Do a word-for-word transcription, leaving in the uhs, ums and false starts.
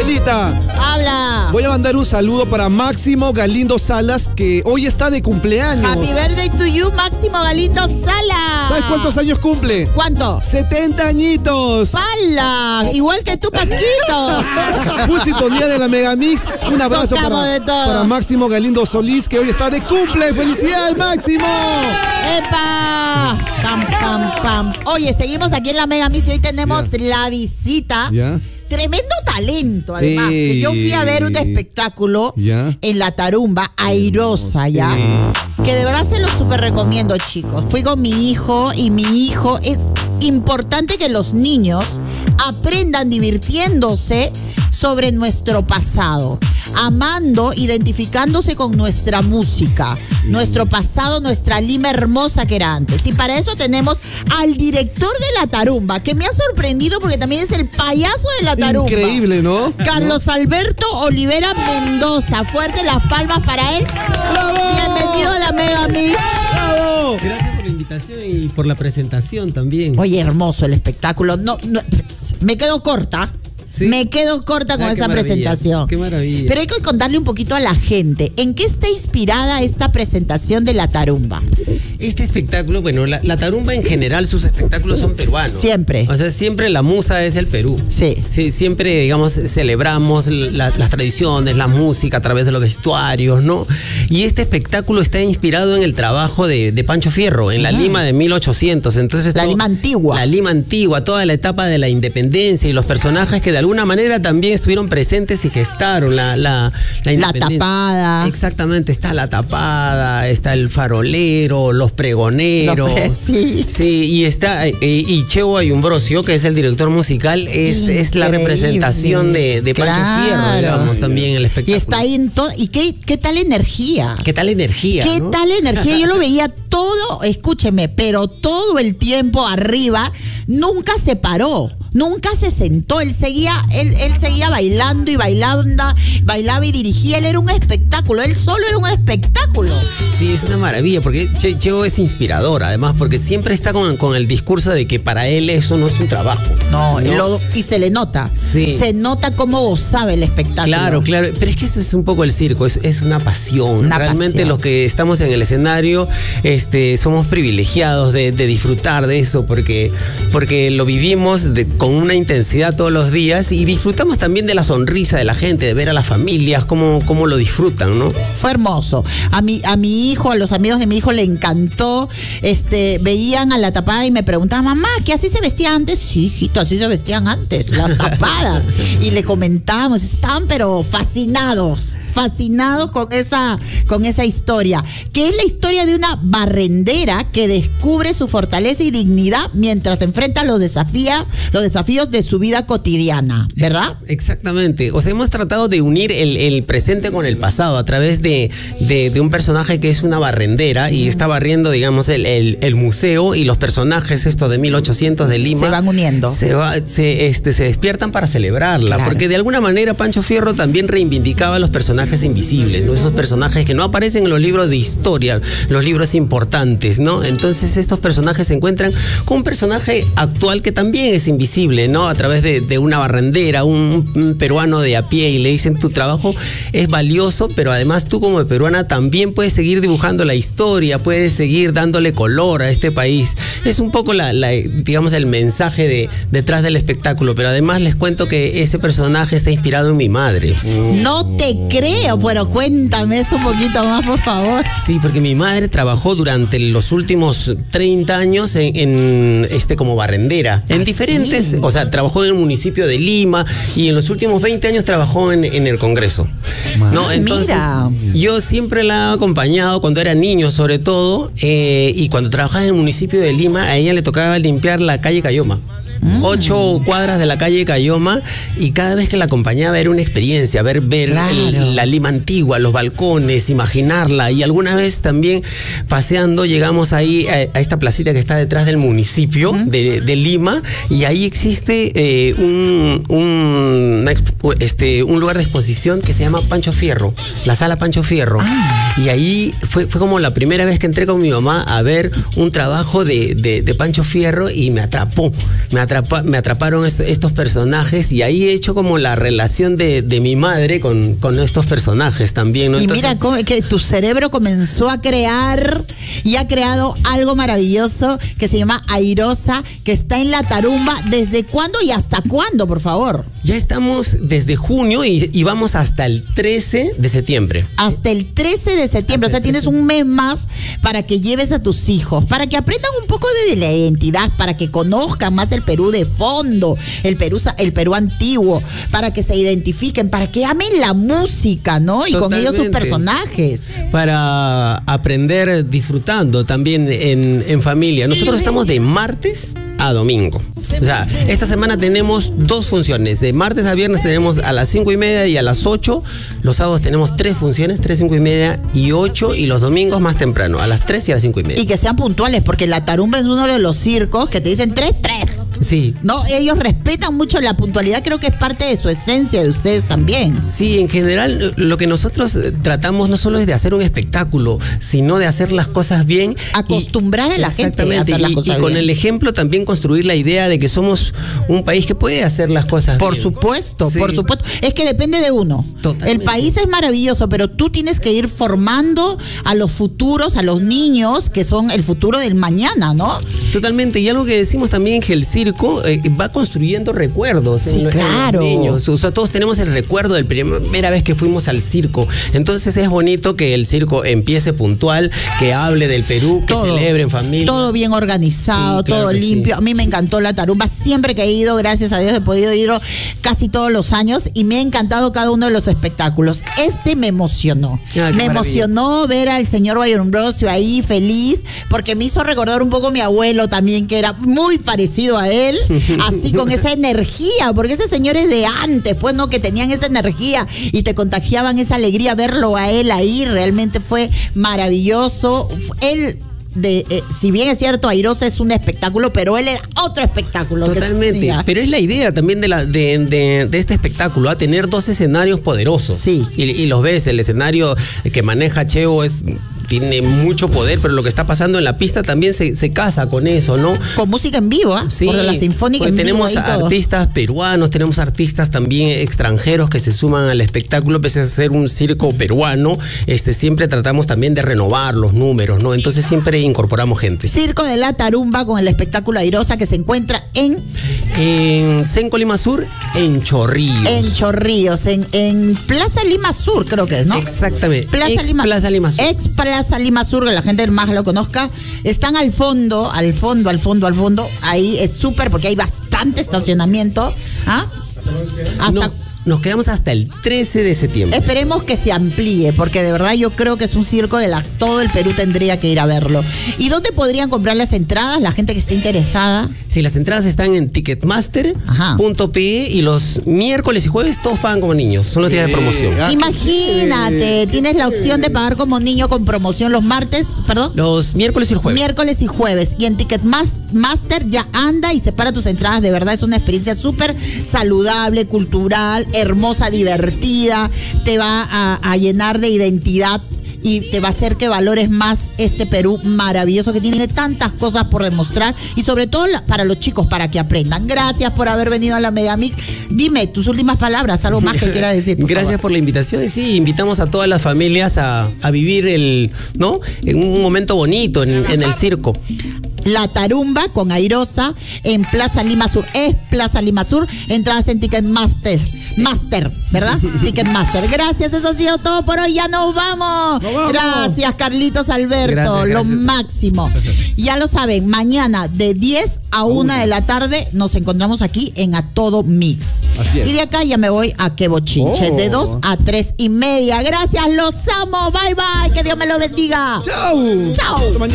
Angelita. Habla. Voy a mandar un saludo para Máximo Galindo Salas, que hoy está de cumpleaños. Happy birthday to you, Máximo Galindo Salas. ¿Sabes cuántos años cumple? ¿Cuánto? setenta añitos. ¡Pala! Igual que tú, Paquito. Full sintonía de la Megamix. Un abrazo para, para Máximo Galindo Solís, que hoy está de cumple. ¡Felicidades, Máximo! ¡Epa! Pam, pam, pam. Oye, seguimos aquí en la Megamix y hoy tenemos yeah. la visita. Yeah. Tremendo talento, además. Ey. Que yo fui a ver un espectáculo ¿Ya? en la Tarumba, airosa, ¿ya? Ey. Que de verdad se lo súper recomiendo, chicos. Fui con mi hijo y mi hijo, es importante que los niños aprendan divirtiéndose sobre nuestro pasado, amando, identificándose con nuestra música, nuestro pasado, nuestra Lima hermosa que era antes. Y para eso tenemos al director de la Tarumba, que me ha sorprendido porque también es el payaso de la Tarumba. Increíble, ¿no? Carlos Alberto Olivera Mendoza. Fuerte las palmas para él. ¡Bravo! Bienvenido a la Megamix. ¡Bravo! Gracias por la invitación y por la presentación también. Oye, hermoso el espectáculo. No, no me quedo corta. ¿Sí? Me quedo corta con ah, esa presentación. Qué maravilla. Pero hay que contarle un poquito a la gente. ¿En qué está inspirada esta presentación de la Tarumba? Este espectáculo, bueno, la, la Tarumba en general, sus espectáculos son peruanos. Siempre. O sea, siempre la musa es el Perú. Sí. Sí, siempre, digamos, celebramos la, las tradiciones, la música a través de los vestuarios, ¿no? Y este espectáculo está inspirado en el trabajo de, de Pancho Fierro, en la ah. Lima de mil ochocientos. Entonces, la todo, Lima antigua. La Lima antigua, toda la etapa de la independencia y los personajes que de alguna manera también estuvieron presentes y gestaron la, la, la independencia. La tapada. Exactamente, está la tapada, está el farolero, los pregoneros. No, pues, sí. Sí, y está, y, y Cheo Ayumbrosio, que es el director musical, es, es la representación de, de Pancho claro. Fierro, digamos, también en el espectáculo. Y está ahí en todo. ¿Y qué, qué tal energía? ¿Qué tal energía? ¿Qué ¿no? tal energía? Yo lo veía todo, escúcheme, pero todo el tiempo arriba, nunca se paró. Nunca se sentó, él seguía, él, él seguía bailando y bailando, bailaba y dirigía, él era un espectáculo, él solo era un espectáculo. Sí, es una maravilla, porque che, Cheo es inspirador, además, porque siempre está con, con el discurso de que para él eso no es un trabajo. No, ¿no? Lo, y se le nota, sí. Se nota cómo gozaba el espectáculo. Claro, claro, pero es que eso es un poco el circo, es, es una pasión. Una Realmente pasión. Los que estamos en el escenario este, somos privilegiados de, de disfrutar de eso, porque, porque lo vivimos de, con una intensidad todos los días y disfrutamos también de la sonrisa de la gente, de ver a las familias, cómo, cómo lo disfrutan, ¿no? Fue hermoso. A mi, a mi hijo, a los amigos de mi hijo le encantó. Este, veían a la tapada y me preguntaban, mamá, ¿que así se vestían antes? Sí, hijito, así se vestían antes, las tapadas. Y le comentábamos, estaban pero fascinados, fascinados con esa, con esa historia, que es la historia de una barrendera que descubre su fortaleza y dignidad mientras enfrenta los desafíos, los desafíos de su vida cotidiana, ¿verdad? Exactamente. O sea, hemos tratado de unir el, el presente con el pasado a través de, de, de un personaje que es una barrendera y está barriendo, digamos, el, el, el museo, y los personajes estos de mil ochocientos de Lima se van uniendo. Se, va, se, este, se despiertan para celebrarla, claro. Porque de alguna manera Pancho Fierro también reivindicaba a los personajes invisibles, ¿no? Esos personajes que no aparecen en los libros de historia, los libros importantes, ¿no? Entonces estos personajes se encuentran con un personaje actual que también es invisible, ¿no? A través de, de una barrendera, un, un peruano de a pie, y le dicen, tu trabajo es valioso, pero además tú como peruana también puedes seguir dibujando la historia, puedes seguir dándole color a este país. Es un poco la, la digamos, el mensaje de, detrás del espectáculo, pero además les cuento que ese personaje está inspirado en mi madre. No te creo, pero cuéntame eso un poquito más, por favor. Sí, porque mi madre trabajó durante los últimos treinta años en, en este como barrendera, en ¿Ah, diferentes, sí? O sea, trabajó en el municipio de Lima y en los últimos veinte años trabajó en, en el Congreso. ¿No? Entonces, mira. Yo siempre la he acompañado cuando era niño, sobre todo, eh, y cuando trabajaba en el municipio de Lima, a ella le tocaba limpiar la calle Cayoma. Mm. Ocho cuadras de la calle Cayoma, y cada vez que la acompañaba era una experiencia, ver, ver claro. el, la Lima antigua, los balcones, imaginarla. Y alguna vez también paseando llegamos ahí a, a esta placita que está detrás del municipio mm. de, de Lima, y ahí existe eh, un, un, una, este, un lugar de exposición que se llama Pancho Fierro, la sala Pancho Fierro. Ah. Y ahí fue, fue como la primera vez que entré con mi mamá a ver un trabajo de, de, de Pancho Fierro y me atrapó. Me, atrapa, me atraparon est estos personajes y ahí he hecho como la relación de, de mi madre con, con estos personajes también, ¿no? Y Entonces, mira cómo, que tu cerebro comenzó a crear y ha creado algo maravilloso que se llama Airosa, que está en La Tarumba. ¿Desde cuándo y hasta cuándo, por favor? Ya estamos desde junio y, y vamos hasta el trece de septiembre. Hasta el trece de septiembre, o sea, tienes un mes más para que lleves a tus hijos, para que aprendan un poco de la identidad, para que conozcan más el Perú de fondo, el Perú, el Perú antiguo, para que se identifiquen, para que amen la música, ¿no? Y Totalmente. Con ellos sus personajes. Para aprender disfrutando también en, en familia. Nosotros estamos de martes a domingo. O sea, esta semana tenemos dos funciones. De martes a viernes tenemos a las cinco y media y a las ocho. Los sábados tenemos tres funciones, tres, cinco y media y ocho. Y los domingos más temprano, a las tres y a las cinco y media. Y que sean puntuales, porque La Tarumba es uno de los circos que te dicen tres, tres. Sí. No, ellos respetan mucho la puntualidad, creo que es parte de su esencia de ustedes también. Sí, en general lo que nosotros tratamos no solo es de hacer un espectáculo, sino de hacer las cosas bien. Acostumbrar y, a la gente a hacer las y, cosas y con bien. el ejemplo también construir la idea de que somos un país que puede hacer las cosas por bien. Supuesto, Sí. por supuesto. Es que depende de uno. Totalmente. El país es maravilloso, pero tú tienes que ir formando a los futuros, a los niños, que son el futuro del mañana, ¿no? Totalmente. Y algo que decimos también que el circo eh, va construyendo recuerdos sí, en, los, claro. en los niños. O sea, todos tenemos el recuerdo de la primera vez que fuimos al circo. Entonces es bonito que el circo empiece puntual, que hable del Perú, que todo, celebre en familia. Todo bien organizado, sí, claro todo limpio. Sí. A mí me encantó La Tarumba. Siempre que he ido, gracias a Dios, he podido ir casi todos los años y me ha encantado cada uno de los espectáculos. Este me emocionó. Ah, me emocionó ver al señor Bayonbrosio ahí feliz, porque me hizo recordar un poco a mi abuelo también, que era muy parecido a él, así con esa energía, porque ese señor es de antes, pues, ¿no? Que tenían esa energía y te contagiaban esa alegría. Verlo a él ahí realmente fue maravilloso. Él De, eh, si bien es cierto, Airosa es un espectáculo, pero él era otro espectáculo. Totalmente, pero es la idea también de, la, de, de, de este espectáculo, a tener dos escenarios poderosos. Sí. Y, y los ves, el escenario que maneja Cheo es... tiene mucho poder, pero lo que está pasando en la pista también se, se casa con eso, ¿no? Con música en vivo, ¿ah? ¿eh? Sí. Por la sinfónica pues en tenemos vivo. Tenemos artistas peruanos, tenemos artistas también extranjeros que se suman al espectáculo, pese a ser un circo peruano, este, siempre tratamos también de renovar los números, ¿no? Entonces siempre incorporamos gente. Circo de La Tarumba con el espectáculo Airosa, que se encuentra en... En Senco Lima Sur, en Chorrillos. En Chorrillos, en, en Plaza Lima Sur, creo que es, ¿no? Exactamente. Plaza Ex Lima, Plaza Lima Sur. Ex Plaza Lima Sur, que la gente más lo conozca. Están al fondo, al fondo, al fondo, al fondo. Ahí es súper, porque hay bastante estacionamiento. ¿Ah? Hasta... No. Nos quedamos hasta el trece de septiembre. Esperemos que se amplíe, porque de verdad yo creo que es un circo de la todo el Perú tendría que ir a verlo. ¿Y dónde podrían comprar las entradas, la gente que esté interesada? Sí, las entradas están en ticketmaster punto pe y los miércoles y jueves todos pagan como niños. Son los días de promoción. Imagínate, tienes la opción de pagar como niño con promoción los martes, perdón. Los miércoles y jueves. Miércoles y jueves. Y en Ticketmaster ya anda y separa tus entradas. De verdad es una experiencia súper saludable, cultural, hermosa, divertida, te va a, a llenar de identidad y te va a hacer que valores más este Perú maravilloso que tiene tantas cosas por demostrar y sobre todo la, para los chicos, para que aprendan. Gracias por haber venido a la Megamix. Dime tus últimas palabras, algo más que quieras decir. Por Gracias favor. por la invitación. Y sí, invitamos a todas las familias a, a vivir el, ¿no? En un momento bonito en, en el circo. La Tarumba con Airosa en Plaza Lima Sur. Es Plaza Lima Sur. Entradas en Ticketmaster. Master, ¿verdad? Ticketmaster. Gracias, eso ha sido todo por hoy. Ya nos vamos. Nos vamos. Gracias, Carlitos Alberto. Gracias, gracias. Lo máximo. Ya lo saben, mañana de diez a una de la tarde nos encontramos aquí en A Todo Mix. Así es. Y de acá ya me voy a Que Bochinche. Oh. De dos a tres y media. Gracias, los amo. Bye, bye. Que Dios me lo bendiga. Chao. Chao.